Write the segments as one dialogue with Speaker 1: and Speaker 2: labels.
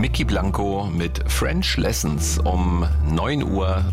Speaker 1: Mickey Blanco mit French Lessons um 9:53 Uhr.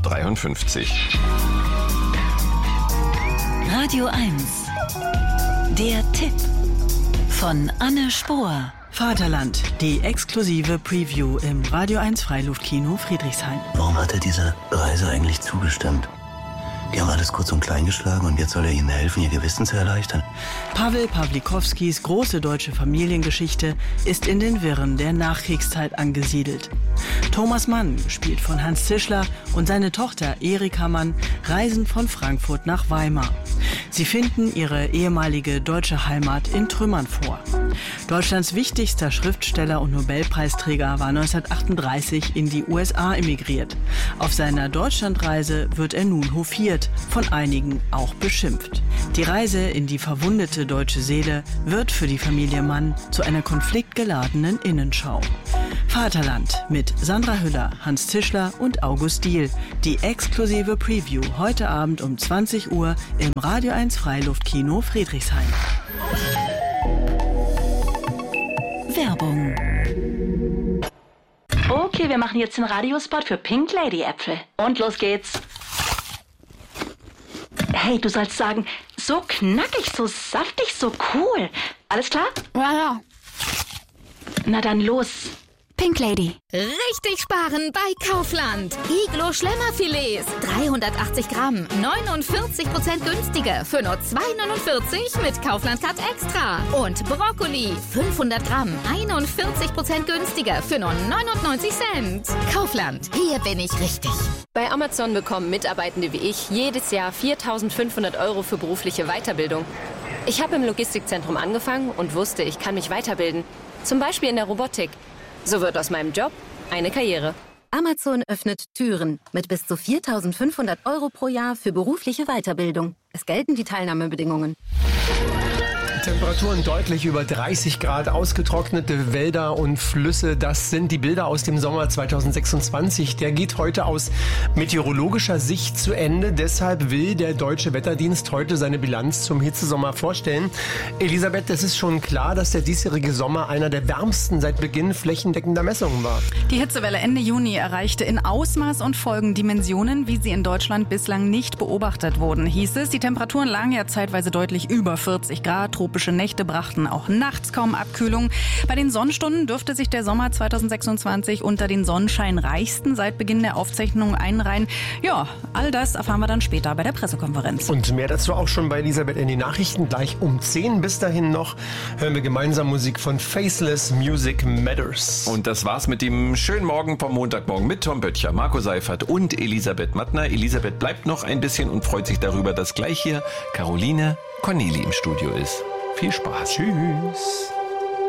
Speaker 2: Radio 1. Der Tipp von Anne Spohr.
Speaker 3: Vaterland, die exklusive Preview im Radio 1 Freiluftkino Friedrichshain.
Speaker 4: Warum hat er dieser Reise eigentlich zugestimmt? Die haben alles kurz und klein geschlagen und jetzt soll er ihnen helfen, ihr Gewissen zu erleichtern.
Speaker 3: Pawel Pawlikowskis große deutsche Familiengeschichte ist in den Wirren der Nachkriegszeit angesiedelt. Thomas Mann, gespielt von Hans Zischler, und seine Tochter Erika Mann reisen von Frankfurt nach Weimar. Sie finden ihre ehemalige deutsche Heimat in Trümmern vor. Deutschlands wichtigster Schriftsteller und Nobelpreisträger war 1938 in die USA emigriert. Auf seiner Deutschlandreise wird er nun hofiert, von einigen auch beschimpft. Die Reise in die verwundete deutsche Seele wird für die Familie Mann zu einer konfliktgeladenen Innenschau. Vaterland mit Sandra Hüller, Hans Zischler und August Diehl. Die exklusive Preview heute Abend um 20 Uhr im Radio 1 Freiluftkino Friedrichshain.
Speaker 2: Werbung.
Speaker 5: Okay, wir machen jetzt den Radiospot für Pink Lady Äpfel. Und los geht's. Hey, du sollst sagen, so knackig, so saftig, so cool. Alles klar?
Speaker 6: Ja.
Speaker 5: Na dann los.
Speaker 6: Pink Lady. Richtig sparen bei Kaufland. Iglo Schlemmerfilets. 380 Gramm. 49% günstiger. Für nur 2,49 mit Kaufland Cut Extra. Und Brokkoli. 500 Gramm. 41% günstiger. Für nur 99 Cent. Kaufland. Hier bin ich richtig.
Speaker 7: Bei Amazon bekommen Mitarbeitende wie ich jedes Jahr 4.500 € für berufliche Weiterbildung. Ich habe im Logistikzentrum angefangen und wusste, ich kann mich weiterbilden. Zum Beispiel in der Robotik. So wird aus meinem Job eine Karriere.
Speaker 8: Amazon öffnet Türen mit bis zu 4.500 € pro Jahr für berufliche Weiterbildung. Es gelten die Teilnahmebedingungen.
Speaker 9: Temperaturen deutlich über 30 Grad, ausgetrocknete Wälder und Flüsse. Das sind die Bilder aus dem Sommer 2026. Der geht heute aus meteorologischer Sicht zu Ende. Deshalb will der Deutsche Wetterdienst heute seine Bilanz zum Hitzesommer vorstellen. Elisabeth, es ist schon klar, dass der diesjährige Sommer einer der wärmsten seit Beginn flächendeckender Messungen war.
Speaker 10: Die Hitzewelle Ende Juni erreichte in Ausmaß und Folgen Dimensionen, wie sie in Deutschland bislang nicht beobachtet wurden, hieß es. Die Temperaturen lagen ja zeitweise deutlich über 40 Grad. Tropische Nächte brachten auch nachts kaum Abkühlung. Bei den Sonnenstunden dürfte sich der Sommer 2026 unter den sonnenscheinreichsten seit Beginn der Aufzeichnung einreihen. Ja, all das erfahren wir dann später bei der Pressekonferenz.
Speaker 9: Und mehr dazu auch schon bei Elisabeth in den Nachrichten gleich um 10. Bis dahin noch hören wir gemeinsam Musik von Faceless. Music Matters.
Speaker 1: Und das war's mit dem schönen Morgen vom Montagmorgen mit Tom Böttcher, Marco Seifert und Elisabeth Mattner. Elisabeth bleibt noch ein bisschen und freut sich darüber, dass gleich hier Caroline Corneli im Studio ist. Viel Spaß. Tschüss.